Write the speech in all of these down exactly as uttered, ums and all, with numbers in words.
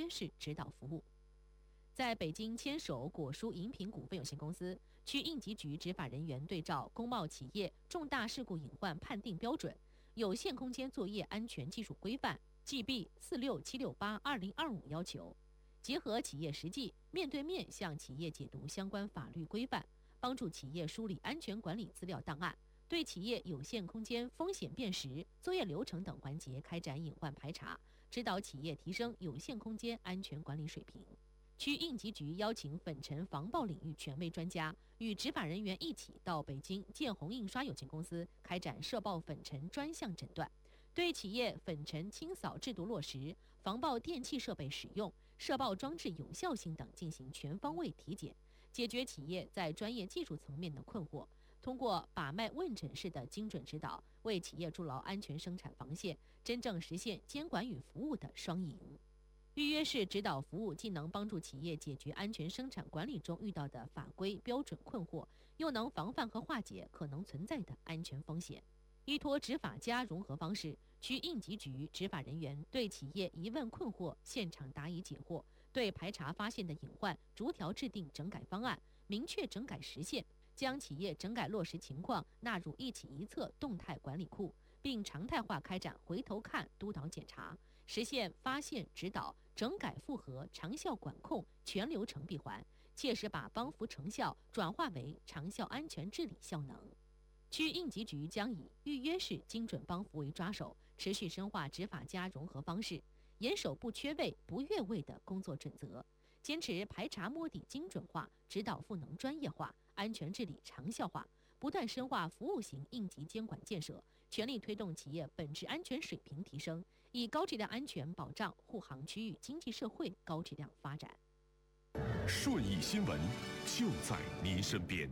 约式指导服务。在北京牵手果蔬饮品股份有限公司，区应急局执法人员对照工贸企业重大事故隐患判定标准、有限空间作业安全技术规范 G B 四六七六八二零二五要求，结合企业实际，面对面向企业解读相关法律规范，帮助企业梳理安全管理资料档案，对企业有限空间风险辨识、作业流程等环节开展隐患排查，指导企业提升有限空间安全管理水平。区应急局邀请粉尘防爆领域权威专家，与执法人员一起到北京建宏印刷有限公司开展涉爆粉尘专项诊断，对企业粉尘清扫制度落实、防爆电气设备使用、涉爆装置有效性等进行全方位体检，解决企业在专业技术层面的困惑。通过把脉问诊式的精准指导，为企业筑牢安全生产防线，真正实现监管与服务的双赢。预约式指导服务既能帮助企业解决安全生产管理中遇到的法规标准困惑，又能防范和化解可能存在的安全风险。依托执法加融合方式，区应急局执法人员对企业疑问困惑现场答疑解惑，对排查发现的隐患逐条制定整改方案，明确整改时限，将企业整改落实情况纳入一起一策动态管理库，并常态化开展回头看督导检查，实现发现指导、整改复核、长效管控全流程闭环，切实把帮扶成效转化为长效安全治理效能。区应急局将以预约式精准帮扶为抓手，持续深化执法加融合方式，严守不缺位、不越位的工作准则，坚持排查摸底精准化、指导赋能专业化、安全治理长效化，不断深化服务型应急监管建设，全力推动企业本质安全水平提升，以高质量安全保障护航区域经济社会高质量发展。 顺义新闻就在您身边。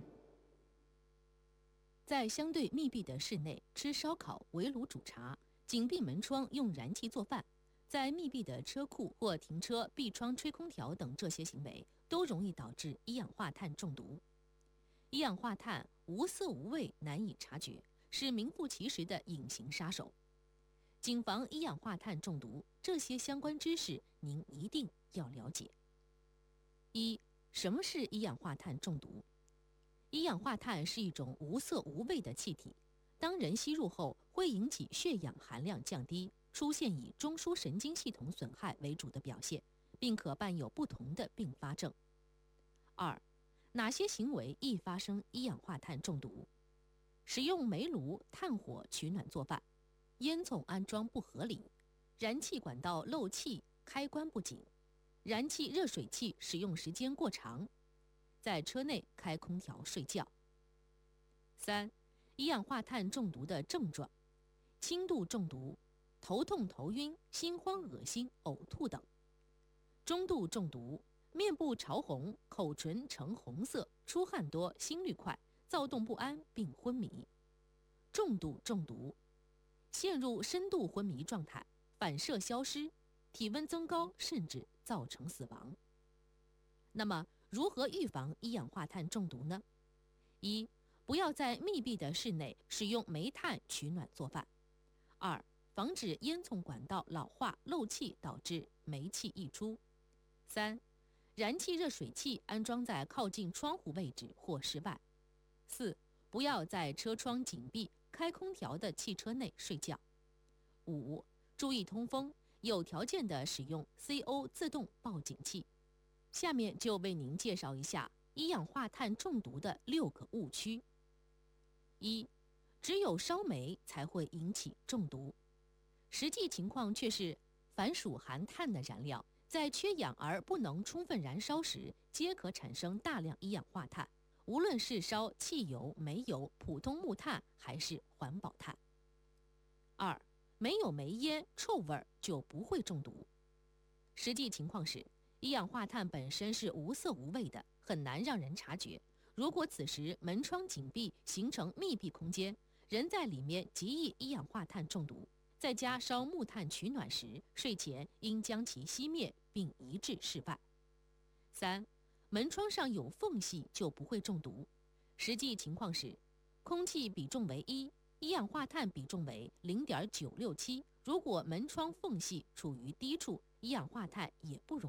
在相对密闭的室内吃烧烤、围炉煮茶，紧闭门窗用燃气做饭，在密闭的车库或停车闭窗吹空调等这些行为，都容易导致一氧化碳中毒。一氧化碳无色无味，难以察觉，是名副其实的隐形杀手。谨防一氧化碳中毒，这些相关知识您一定要了解。一、什么是一氧化碳中毒？一氧化碳是一种无色无味的气体，当人吸入后，会引起血氧含量降低，出现以中枢神经系统损害为主的表现，并可伴有不同的并发症。二、哪些行为易发生一氧化碳中毒？使用煤炉、炭火取暖做饭，烟囱安装不合理，燃气管道漏气、开关不紧，燃气热水器使用时间过长，在车内开空调睡觉。三、一氧化碳中毒的症状：轻度中毒，头痛头晕、心慌恶心、呕吐等；中度中毒，面部潮红、口唇呈红色、出汗多、心率快、躁动不安并昏迷；重度中毒，陷入深度昏迷状态，反射消失，体温增高，甚至造成死亡。那么，如何预防一氧化碳中毒呢？一、不要在密闭的室内使用煤炭取暖做饭；二、防止烟囱管道老化漏气导致煤气溢出；三、燃气热水器安装在靠近窗户位置或室外；四、不要在车窗紧闭、开空调的汽车内睡觉；五、注意通风，有条件的使用 C O 自动报警器。下面就为您介绍一下一氧化碳中毒的六个误区。一、只有烧煤才会引起中毒，实际情况却是，凡属含碳的燃料，在缺氧而不能充分燃烧时，皆可产生大量一氧化碳，无论是烧汽油、煤油、普通木炭还是环保炭。二、没有煤烟、臭味就不会中毒，实际情况是，一氧化碳本身是无色无味的，很难让人察觉。如果此时门窗紧闭，形成密闭空间，人在里面极易一氧化碳中毒。在家烧木炭取暖时，睡前应将其熄灭并移至室外。三、门窗上有缝隙就不会中毒，实际情况是，空气比重为一，一氧化碳比重为 零点九六七，如果门窗缝隙处于低处，一氧化碳也不容易